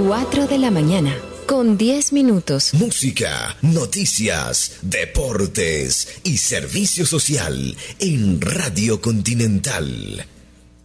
4 de la mañana, con 10 minutos. Música, noticias, deportes y servicio social en Radio Continental.